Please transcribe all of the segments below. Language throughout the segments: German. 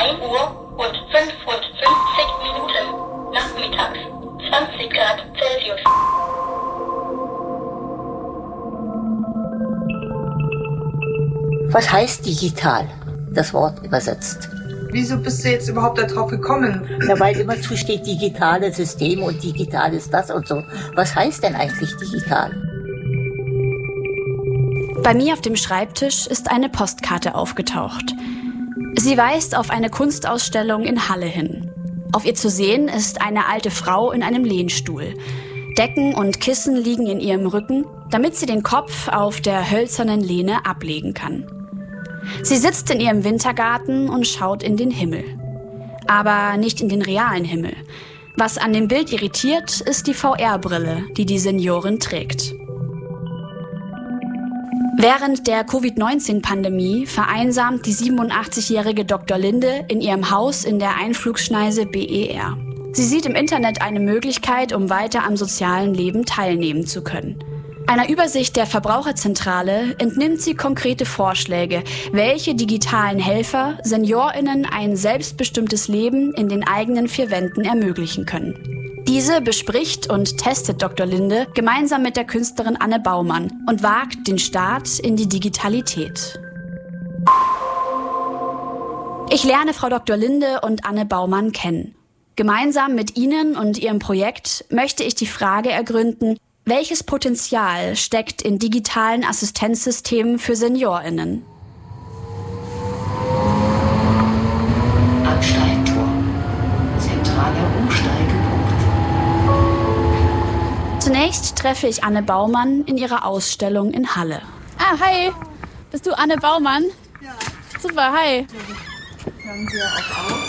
1 Uhr und 55 Minuten nachmittags, 20 Grad Celsius. Was heißt digital, das Wort übersetzt? Wieso bist du jetzt überhaupt darauf gekommen? Ja, weil immer zusteht digitale Systeme und digital ist das und so. Was heißt denn eigentlich digital? Bei mir auf dem Schreibtisch ist eine Postkarte aufgetaucht. Sie weist auf eine Kunstausstellung in Halle hin. Auf ihr zu sehen ist eine alte Frau in einem Lehnstuhl. Decken und Kissen liegen in ihrem Rücken, damit sie den Kopf auf der hölzernen Lehne ablegen kann. Sie sitzt in ihrem Wintergarten und schaut in den Himmel. Aber nicht in den realen Himmel. Was an dem Bild irritiert, ist die VR-Brille, die die Seniorin trägt. Während der Covid-19-Pandemie vereinsamt die 87-jährige Dr. Linde in ihrem Haus in der Einflugschneise BER. Sie sieht im Internet eine Möglichkeit, um weiter am sozialen Leben teilnehmen zu können. Einer Übersicht der Verbraucherzentrale entnimmt sie konkrete Vorschläge, welche digitalen Helfer SeniorInnen ein selbstbestimmtes Leben in den eigenen 4 Wänden ermöglichen können. Diese bespricht und testet Dr. Linde gemeinsam mit der Künstlerin Anne Baumann und wagt den Start in die Digitalität. Ich lerne Frau Dr. Linde und Anne Baumann kennen. Gemeinsam mit ihnen und ihrem Projekt möchte ich die Frage ergründen, welches Potenzial steckt in digitalen Assistenzsystemen für SeniorInnen? Ansteigentor. Zentraler Umsteigepunkt. Zunächst treffe ich Anne Baumann in ihrer Ausstellung in Halle. Ah, hi. Bist du Anne Baumann? Ja. Super, hi. Hören Sie auch auf.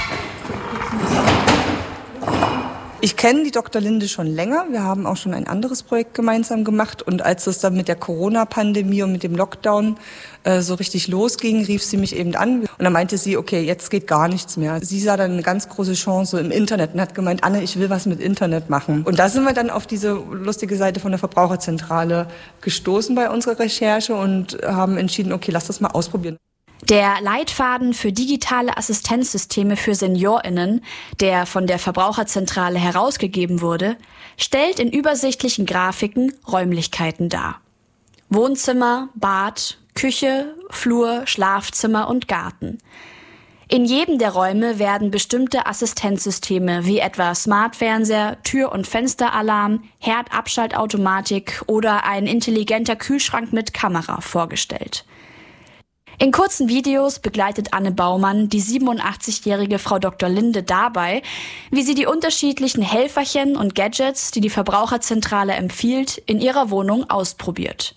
Ich kenne die Dr. Linde schon länger. Wir haben auch schon ein anderes Projekt gemeinsam gemacht. Und als es dann mit der Corona-Pandemie und mit dem Lockdown so richtig losging, rief sie mich eben an. Und dann meinte sie, okay, jetzt geht gar nichts mehr. Sie sah dann eine ganz große Chance im Internet und hat gemeint, Anne, ich will was mit Internet machen. Und da sind wir dann auf diese lustige Seite von der Verbraucherzentrale gestoßen bei unserer Recherche und haben entschieden, okay, lass das mal ausprobieren. Der Leitfaden für digitale Assistenzsysteme für SeniorInnen, der von der Verbraucherzentrale herausgegeben wurde, stellt in übersichtlichen Grafiken Räumlichkeiten dar. Wohnzimmer, Bad, Küche, Flur, Schlafzimmer und Garten. In jedem der Räume werden bestimmte Assistenzsysteme wie etwa Smartfernseher, Tür- und Fensteralarm, Herdabschaltautomatik oder ein intelligenter Kühlschrank mit Kamera vorgestellt. In kurzen Videos begleitet Anne Baumann die 87-jährige Frau Dr. Linde dabei, wie sie die unterschiedlichen Helferchen und Gadgets, die die Verbraucherzentrale empfiehlt, in ihrer Wohnung ausprobiert.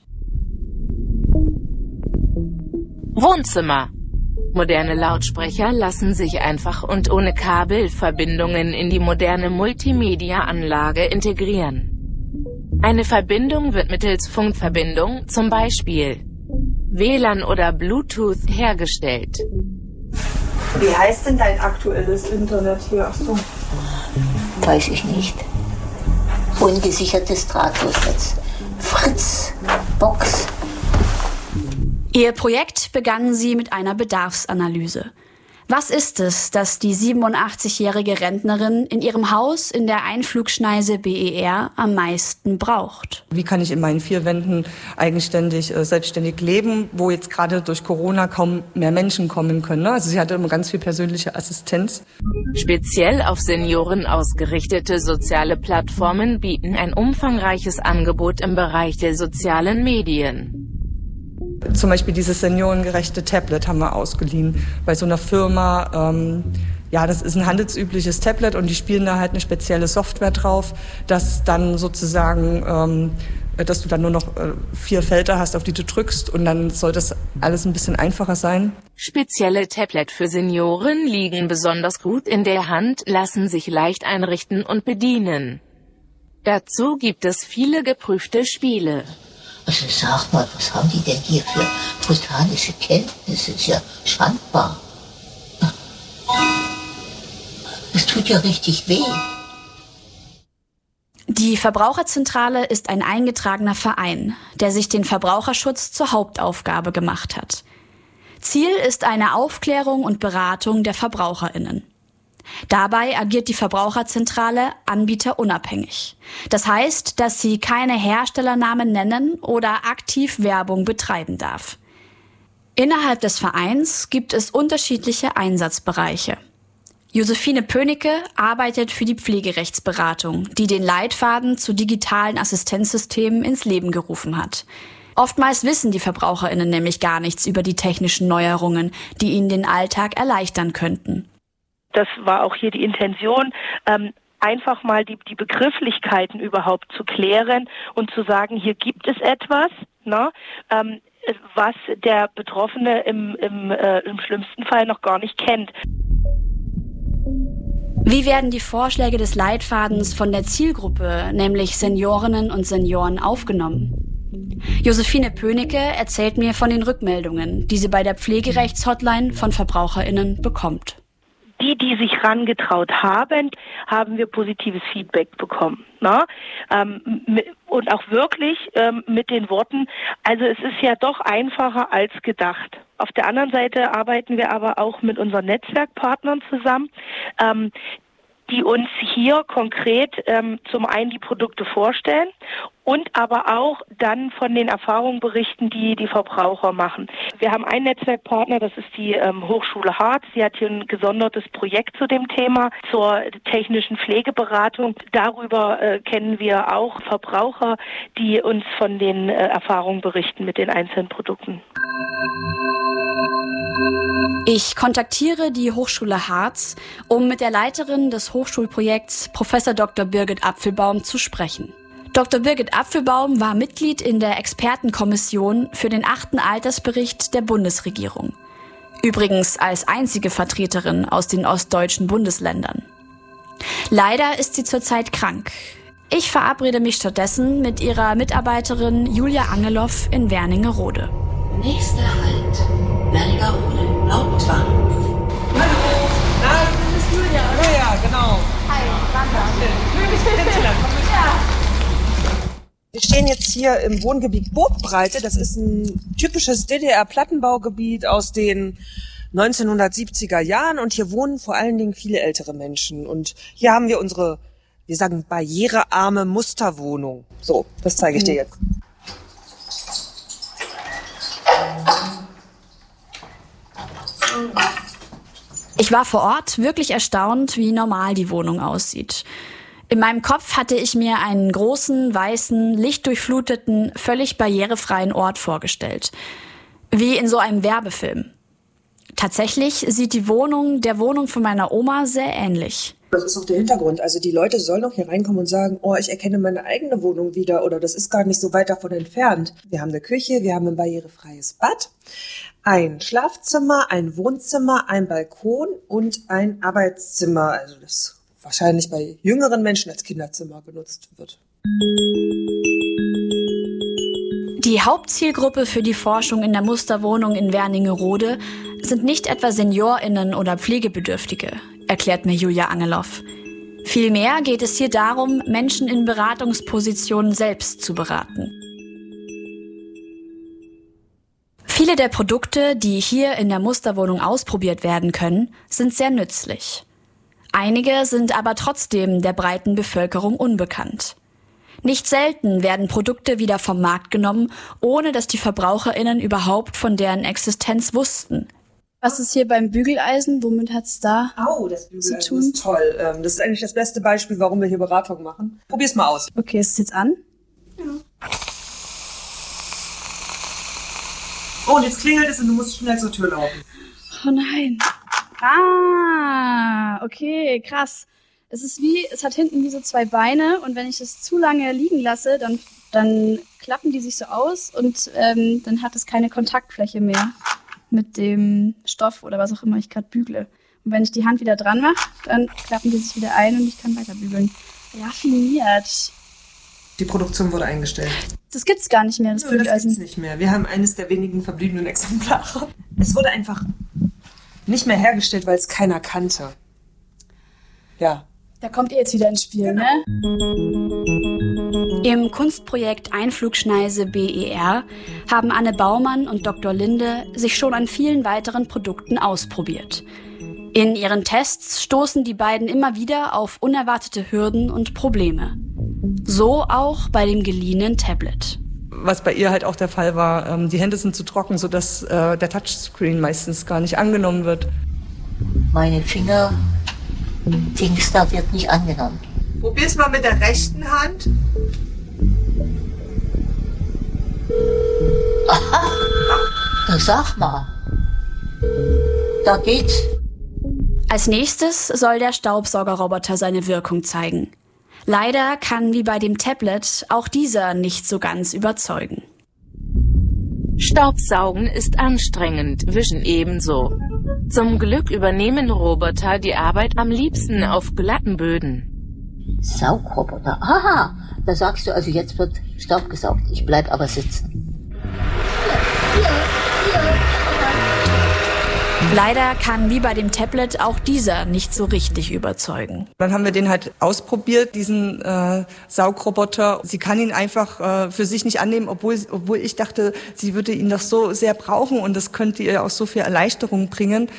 Wohnzimmer. Moderne Lautsprecher lassen sich einfach und ohne Kabelverbindungen in die moderne Multimedia-Anlage integrieren. Eine Verbindung wird mittels Funkverbindung, zum Beispiel WLAN oder Bluetooth, hergestellt. Wie heißt denn dein aktuelles Internet hier? Achso. Weiß ich nicht. Ungesichertes Drahtdurchnetz. Fritz, Box. Ihr Projekt begannen sie mit einer Bedarfsanalyse. Was ist es, das die 87-jährige Rentnerin in ihrem Haus in der Einflugschneise BER am meisten braucht? Wie kann ich in meinen 4 Wänden eigenständig, selbstständig leben, wo jetzt gerade durch Corona kaum mehr Menschen kommen können. Ne? Also sie hatte immer ganz viel persönliche Assistenz. Speziell auf Senioren ausgerichtete soziale Plattformen bieten ein umfangreiches Angebot im Bereich der sozialen Medien. Zum Beispiel dieses seniorengerechte Tablet haben wir ausgeliehen bei so einer Firma. Das ist ein handelsübliches Tablet und die spielen da halt eine spezielle Software drauf, dass dann sozusagen, dass du dann nur noch 4 Felder hast, auf die du drückst und dann soll das alles ein bisschen einfacher sein. Spezielle Tablet für Senioren liegen besonders gut in der Hand, lassen sich leicht einrichten und bedienen. Dazu gibt es viele geprüfte Spiele. Also sag mal, was haben die denn hier für botanische Kenntnisse? Ist ja schandbar. Es tut ja richtig weh. Die Verbraucherzentrale ist ein eingetragener Verein, der sich den Verbraucherschutz zur Hauptaufgabe gemacht hat. Ziel ist eine Aufklärung und Beratung der VerbraucherInnen. Dabei agiert die Verbraucherzentrale anbieterunabhängig. Das heißt, dass sie keine Herstellernamen nennen oder aktiv Werbung betreiben darf. Innerhalb des Vereins gibt es unterschiedliche Einsatzbereiche. Josephine Pönecke arbeitet für die Pflegerechtsberatung, die den Leitfaden zu digitalen Assistenzsystemen ins Leben gerufen hat. Oftmals wissen die VerbraucherInnen nämlich gar nichts über die technischen Neuerungen, die ihnen den Alltag erleichtern könnten. Das war auch hier die Intention, einfach mal die Begrifflichkeiten überhaupt zu klären und zu sagen, hier gibt es etwas, was der Betroffene im schlimmsten Fall noch gar nicht kennt. Wie werden die Vorschläge des Leitfadens von der Zielgruppe, nämlich Seniorinnen und Senioren, aufgenommen? Josephine Pönecke erzählt mir von den Rückmeldungen, die sie bei der Pflegerechtshotline von VerbraucherInnen bekommt. Die sich rangetraut haben, haben wir positives Feedback bekommen. Und auch wirklich mit den Worten, also es ist ja doch einfacher als gedacht. Auf der anderen Seite arbeiten wir aber auch mit unseren Netzwerkpartnern zusammen, die uns hier konkret zum einen die Produkte vorstellen und aber auch dann von den Erfahrungen berichten, die die Verbraucher machen. Wir haben einen Netzwerkpartner, das ist die Hochschule Harz. Sie hat hier ein gesondertes Projekt zu dem Thema, zur technischen Pflegeberatung. Darüber kennen wir auch Verbraucher, die uns von den Erfahrungen berichten mit den einzelnen Produkten. Ich kontaktiere die Hochschule Harz, um mit der Leiterin des Hochschulprojekts Prof. Dr. Birgit Apfelbaum zu sprechen. Dr. Birgit Apfelbaum war Mitglied in der Expertenkommission für den 8. Altersbericht der Bundesregierung. Übrigens als einzige Vertreterin aus den ostdeutschen Bundesländern. Leider ist sie zurzeit krank. Ich verabrede mich stattdessen mit ihrer Mitarbeiterin Julia Angeloff in Wernigerode. Nächster Halt, Wernigerode, Hauptbahnhof. Hallo! Na, das ist Julia, oder? Ja, genau. Hi, Sandra. Wir stehen jetzt hier im Wohngebiet Burgbreite. Das ist ein typisches DDR-Plattenbaugebiet aus den 1970er Jahren. Und hier wohnen vor allen Dingen viele ältere Menschen. Und hier haben wir unsere, wir sagen, barrierearme Musterwohnung. So, das zeige ich dir jetzt. Ich war vor Ort wirklich erstaunt, wie normal die Wohnung aussieht. In meinem Kopf hatte ich mir einen großen, weißen, lichtdurchfluteten, völlig barrierefreien Ort vorgestellt. Wie in so einem Werbefilm. Tatsächlich sieht die Wohnung der Wohnung von meiner Oma sehr ähnlich. Das ist auch der Hintergrund. Also die Leute sollen auch hier reinkommen und sagen, oh, ich erkenne meine eigene Wohnung wieder oder das ist gar nicht so weit davon entfernt. Wir haben eine Küche, wir haben ein barrierefreies Bad, ein Schlafzimmer, ein Wohnzimmer, ein Balkon und ein Arbeitszimmer. Also das wahrscheinlich bei jüngeren Menschen als Kinderzimmer genutzt wird. Die Hauptzielgruppe für die Forschung in der Musterwohnung in Wernigerode sind nicht etwa SeniorInnen oder Pflegebedürftige, erklärt mir Julia Angeloff. Vielmehr geht es hier darum, Menschen in Beratungspositionen selbst zu beraten. Viele der Produkte, die hier in der Musterwohnung ausprobiert werden können, sind sehr nützlich. Einige sind aber trotzdem der breiten Bevölkerung unbekannt. Nicht selten werden Produkte wieder vom Markt genommen, ohne dass die VerbraucherInnen überhaupt von deren Existenz wussten. Was ist hier beim Bügeleisen? Womit hat's da Das Bügeleisen zu tun? ist toll. Das ist eigentlich das beste Beispiel, warum wir hier Beratung machen. Probier's mal aus. Okay, ist es jetzt an? Ja. Oh, und jetzt klingelt es und du musst schnell zur Tür laufen. Oh nein. Ah, okay, krass. Es hat hinten wie so zwei Beine und wenn ich es zu lange liegen lasse, dann klappen die sich so aus und dann hat es keine Kontaktfläche mehr mit dem Stoff oder was auch immer ich gerade bügle. Und wenn ich die Hand wieder dran mache, dann klappen die sich wieder ein und ich kann weiter bügeln. Raffiniert. Die Produktion wurde eingestellt. Das gibt's gar nicht mehr, das Bügeleisen. Das gibt's nicht mehr. Wir haben eines der wenigen verbliebenen Exemplare. Es wurde einfach nicht mehr hergestellt, weil es keiner kannte. Ja. Da kommt ihr jetzt wieder ins Spiel, genau. Ne? Im Kunstprojekt Einflugschneise BER haben Anne Baumann und Dr. Linde sich schon an vielen weiteren Produkten ausprobiert. In ihren Tests stoßen die beiden immer wieder auf unerwartete Hürden und Probleme. So auch bei dem geliehenen Tablet. Was bei ihr halt auch der Fall war, die Hände sind zu trocken, sodass der Touchscreen meistens gar nicht angenommen wird. Meine Finger-Dings da wird nicht angenommen. Probier's mal mit der rechten Hand. Aha, na sag mal. Da geht's. Als nächstes soll der Staubsaugerroboter seine Wirkung zeigen. Leider kann wie bei dem Tablet auch dieser nicht so ganz überzeugen. Staubsaugen ist anstrengend, Wischen ebenso. Zum Glück übernehmen Roboter die Arbeit am liebsten auf glatten Böden. Saugroboter, aha, da sagst du also, jetzt wird Staub gesaugt, ich bleib aber sitzen. Ja. Leider kann wie bei dem Tablet auch dieser nicht so richtig überzeugen. Dann haben wir den halt ausprobiert, diesen Saugroboter. Sie kann ihn einfach für sich nicht annehmen, obwohl ich dachte, sie würde ihn doch so sehr brauchen und das könnte ihr auch so viel Erleichterung bringen.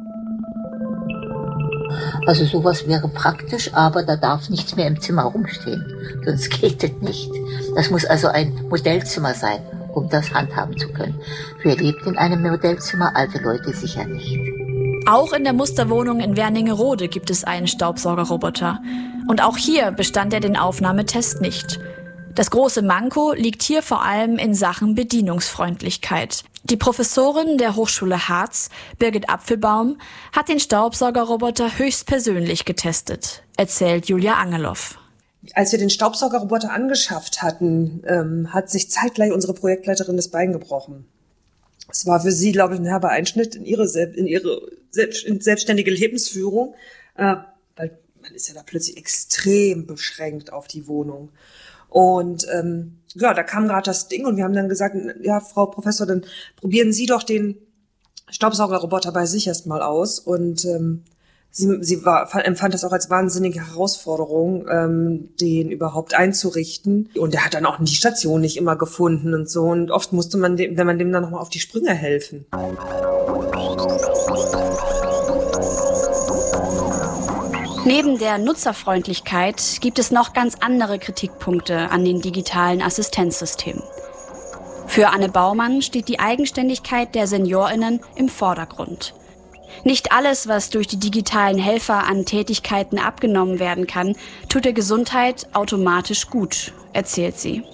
Also sowas wäre praktisch, aber da darf nichts mehr im Zimmer rumstehen, sonst geht das nicht. Das muss also ein Modellzimmer sein, um das handhaben zu können. Wer lebt in einem Modellzimmer? Alte Leute sicher nicht. Auch in der Musterwohnung in Wernigerode gibt es einen Staubsaugerroboter. Und auch hier bestand er den Aufnahmetest nicht. Das große Manko liegt hier vor allem in Sachen Bedienungsfreundlichkeit. Die Professorin der Hochschule Harz, Birgit Apfelbaum, hat den Staubsaugerroboter höchstpersönlich getestet, erzählt Julia Angeloff. Als wir den Staubsaugerroboter angeschafft hatten, hat sich zeitgleich unsere Projektleiterin das Bein gebrochen. Es war für sie, glaube ich, ein herber Einschnitt in ihre selbstständige Lebensführung, weil man ist ja da plötzlich extrem beschränkt auf die Wohnung. Und da kam gerade das Ding und wir haben dann gesagt, ja, Frau Professor, dann probieren Sie doch den Staubsaugerroboter bei sich erstmal aus. Und sie empfand das auch als wahnsinnige Herausforderung, den überhaupt einzurichten. Und er hat dann auch die Station nicht immer gefunden und so. Und oft musste man dem dann nochmal auf die Sprünge helfen. Neben der Nutzerfreundlichkeit gibt es noch ganz andere Kritikpunkte an den digitalen Assistenzsystemen. Für Anne Baumann steht die Eigenständigkeit der SeniorInnen im Vordergrund. Nicht alles, was durch die digitalen Helfer an Tätigkeiten abgenommen werden kann, tut der Gesundheit automatisch gut, erzählt sie.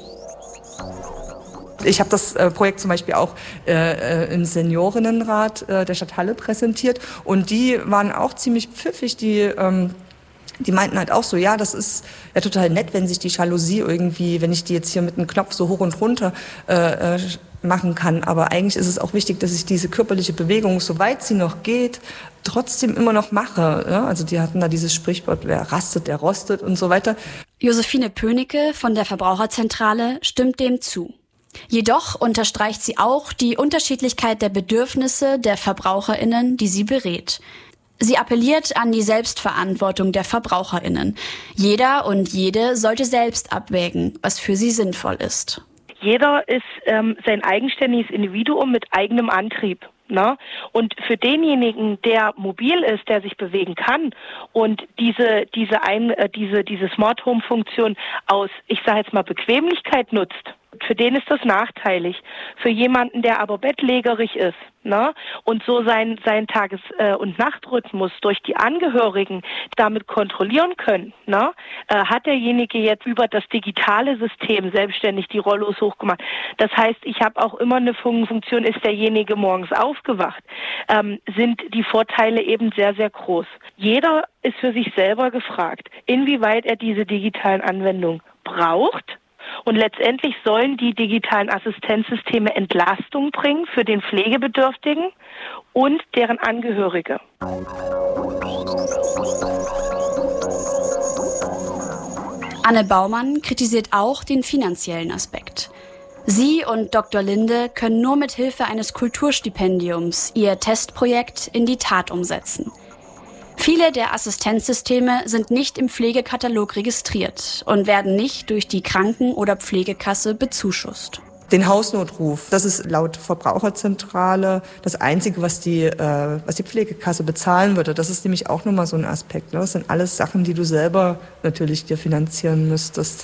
Ich habe das Projekt zum Beispiel auch im Seniorinnenrat der Stadt Halle präsentiert und die waren auch ziemlich pfiffig, die meinten halt auch so, ja, das ist ja total nett, wenn sich die Jalousie irgendwie, wenn ich die jetzt hier mit einem Knopf so hoch und runter machen kann, aber eigentlich ist es auch wichtig, dass ich diese körperliche Bewegung, soweit sie noch geht, trotzdem immer noch mache. Ja? Also die hatten da dieses Sprichwort, wer rastet, der rostet und so weiter. Josephine Pönicke von der Verbraucherzentrale stimmt dem zu. Jedoch unterstreicht sie auch die Unterschiedlichkeit der Bedürfnisse der VerbraucherInnen, die sie berät. Sie appelliert an die Selbstverantwortung der VerbraucherInnen. Jeder und jede sollte selbst abwägen, was für sie sinnvoll ist. Jeder ist sein eigenständiges Individuum mit eigenem Antrieb. Ne? Und für denjenigen, der mobil ist, der sich bewegen kann und diese Smart Home Funktion aus, ich sage jetzt mal, Bequemlichkeit nutzt, für den ist das nachteilig. Für jemanden, der aber bettlägerig ist, ne, und so seinen Tages- und Nachtrhythmus durch die Angehörigen damit kontrollieren können, ne, hat derjenige jetzt über das digitale System selbstständig die Rollos hochgemacht. Das heißt, ich habe auch immer eine Funktion, ist derjenige morgens aufgewacht, sind die Vorteile eben sehr, sehr groß. Jeder ist für sich selber gefragt, inwieweit er diese digitalen Anwendungen braucht. Und letztendlich sollen die digitalen Assistenzsysteme Entlastung bringen für den Pflegebedürftigen und deren Angehörige. Anne Baumann kritisiert auch den finanziellen Aspekt. Sie und Dr. Linde können nur mit Hilfe eines Kulturstipendiums ihr Testprojekt in die Tat umsetzen. Viele der Assistenzsysteme sind nicht im Pflegekatalog registriert und werden nicht durch die Kranken- oder Pflegekasse bezuschusst. Den Hausnotruf, das ist laut Verbraucherzentrale das Einzige, was die Pflegekasse bezahlen würde. Das ist nämlich auch nochmal so ein Aspekt. Ne? Das sind alles Sachen, die du selber natürlich dir finanzieren müsstest.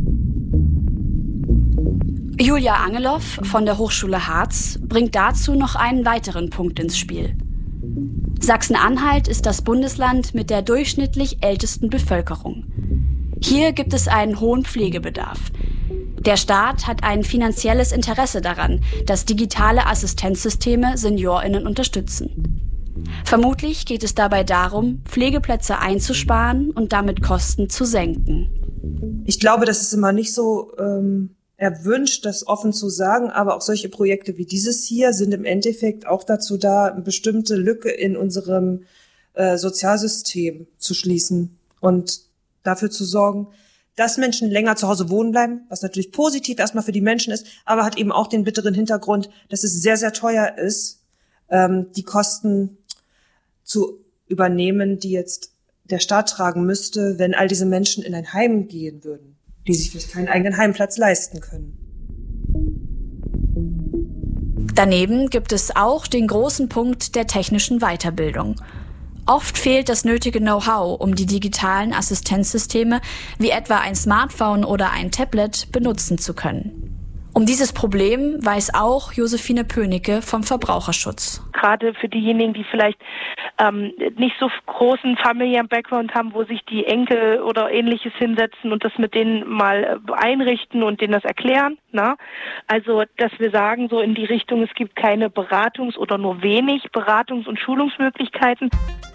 Julia Angeloff von der Hochschule Harz bringt dazu noch einen weiteren Punkt ins Spiel. Sachsen-Anhalt ist das Bundesland mit der durchschnittlich ältesten Bevölkerung. Hier gibt es einen hohen Pflegebedarf. Der Staat hat ein finanzielles Interesse daran, dass digitale Assistenzsysteme SeniorInnen unterstützen. Vermutlich geht es dabei darum, Pflegeplätze einzusparen und damit Kosten zu senken. Ich glaube, das ist immer nicht so erwünscht, das offen zu sagen, aber auch solche Projekte wie dieses hier sind im Endeffekt auch dazu da, eine bestimmte Lücke in unserem Sozialsystem zu schließen und dafür zu sorgen, dass Menschen länger zu Hause wohnen bleiben, was natürlich positiv erstmal für die Menschen ist, aber hat eben auch den bitteren Hintergrund, dass es sehr, sehr teuer ist, die Kosten zu übernehmen, die jetzt der Staat tragen müsste, wenn all diese Menschen in ein Heim gehen würden, die sich vielleicht keinen eigenen Heimplatz leisten können. Daneben gibt es auch den großen Punkt der technischen Weiterbildung. Oft fehlt das nötige Know-how, um die digitalen Assistenzsysteme wie etwa ein Smartphone oder ein Tablet benutzen zu können. Um dieses Problem weiß auch Josephine Pönicke vom Verbraucherschutz. Gerade für diejenigen, die vielleicht nicht so großen familiären Background haben, wo sich die Enkel oder Ähnliches hinsetzen und das mit denen mal einrichten und denen das erklären. Na? Also, dass wir sagen, so in die Richtung, es gibt keine Beratungs- oder nur wenig Beratungs- und Schulungsmöglichkeiten.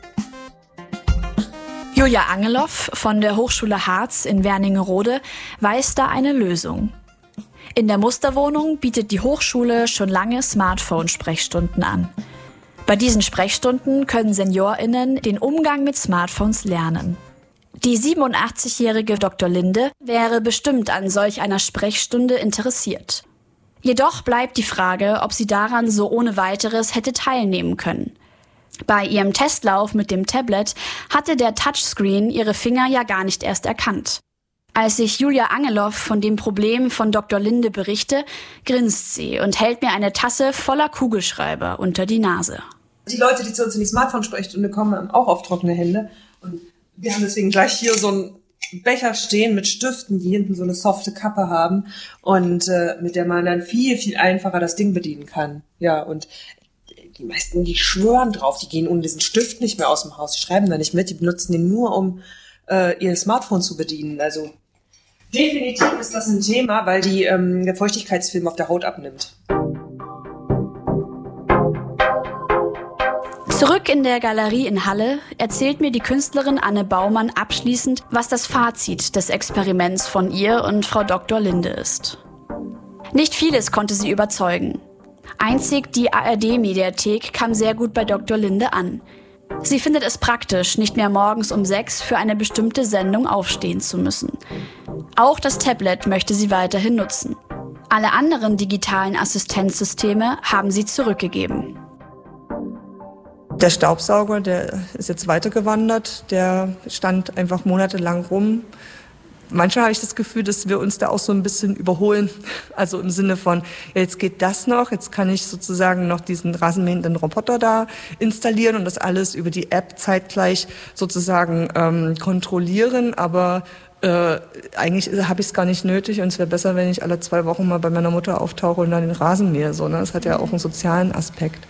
Julia Angeloff von der Hochschule Harz in Wernigerode weiß da eine Lösung. In der Musterwohnung bietet die Hochschule schon lange Smartphone-Sprechstunden an. Bei diesen Sprechstunden können SeniorInnen den Umgang mit Smartphones lernen. Die 87-jährige Dr. Linde wäre bestimmt an solch einer Sprechstunde interessiert. Jedoch bleibt die Frage, ob sie daran so ohne weiteres hätte teilnehmen können. Bei ihrem Testlauf mit dem Tablet hatte der Touchscreen ihre Finger ja gar nicht erst erkannt. Als ich Julia Angeloff von dem Problem von Dr. Linde berichte, grinst sie und hält mir eine Tasse voller Kugelschreiber unter die Nase. Die Leute, die zu uns in die Smartphone-Sprechstunde kommen, haben auch oft trockene Hände. Und wir haben deswegen gleich hier so einen Becher stehen mit Stiften, die hinten so eine softe Kappe haben und mit der man dann viel, viel einfacher das Ding bedienen kann. Ja, und die meisten, die schwören drauf, die gehen ohne diesen Stift nicht mehr aus dem Haus, die schreiben da nicht mit, die benutzen den nur, um ihr Smartphone zu bedienen. Also definitiv ist das ein Thema, weil der Feuchtigkeitsfilm auf der Haut abnimmt. Zurück in der Galerie in Halle erzählt mir die Künstlerin Anne Baumann abschließend, was das Fazit des Experiments von ihr und Frau Dr. Linde ist. Nicht vieles konnte sie überzeugen. Einzig die ARD-Mediathek kam sehr gut bei Dr. Linde an. Sie findet es praktisch, nicht mehr morgens um 6 für eine bestimmte Sendung aufstehen zu müssen. Auch das Tablet möchte sie weiterhin nutzen. Alle anderen digitalen Assistenzsysteme haben sie zurückgegeben. Der Staubsauger, der ist jetzt weitergewandert, der stand einfach monatelang rum. Manchmal habe ich das Gefühl, dass wir uns da auch so ein bisschen überholen. Also im Sinne von, ja, jetzt geht das noch, jetzt kann ich sozusagen noch diesen rasenmähenden Roboter da installieren und das alles über die App zeitgleich sozusagen kontrollieren. Aber eigentlich habe ich es gar nicht nötig und es wäre besser, wenn ich alle 2 Wochen mal bei meiner Mutter auftauche und dann den Rasen mähe. So, ne? Das hat ja auch einen sozialen Aspekt.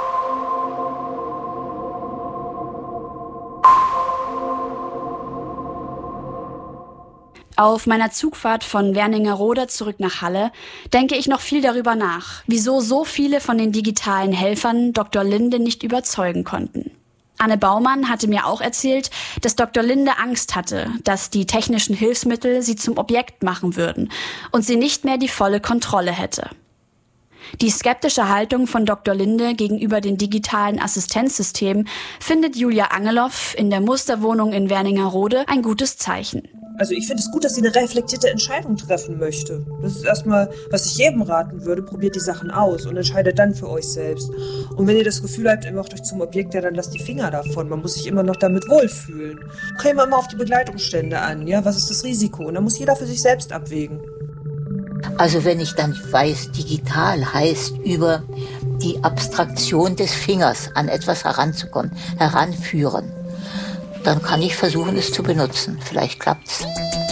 Auf meiner Zugfahrt von Wernigerode zurück nach Halle denke ich noch viel darüber nach, wieso so viele von den digitalen Helfern Dr. Linde nicht überzeugen konnten. Anne Baumann hatte mir auch erzählt, dass Dr. Linde Angst hatte, dass die technischen Hilfsmittel sie zum Objekt machen würden und sie nicht mehr die volle Kontrolle hätte. Die skeptische Haltung von Dr. Linde gegenüber den digitalen Assistenzsystemen findet Julia Angeloff in der Musterwohnung in Wernigerode ein gutes Zeichen. Also ich finde es gut, dass sie eine reflektierte Entscheidung treffen möchte. Das ist erstmal, was ich jedem raten würde, probiert die Sachen aus und entscheidet dann für euch selbst. Und wenn ihr das Gefühl habt, ihr macht euch zum Objekt, ja, dann lasst die Finger davon. Man muss sich immer noch damit wohlfühlen. Kommt immer auf die Begleitumstände an, ja, was ist das Risiko? Und dann muss jeder für sich selbst abwägen. Also wenn ich dann weiß, digital heißt über die Abstraktion des Fingers an etwas heranzukommen, heranführen, dann kann ich versuchen, es zu benutzen. Vielleicht klappt's.